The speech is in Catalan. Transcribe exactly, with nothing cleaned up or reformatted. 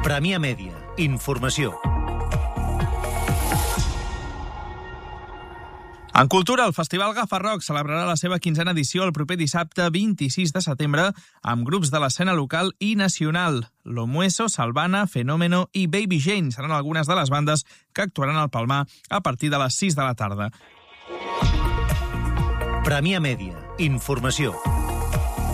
Premià Mèdia. Informació. En cultura, el Festival Gafarrock celebrarà la seva quinzena edició el proper dissabte vint-i-sis de setembre amb grups de l'escena local i nacional. Lomueso, Salvana, Fenómeno i Baby Jane seran algunes de les bandes que actuaran al Palmar a partir de les sis de la tarda. Premià Mèdia. Informació.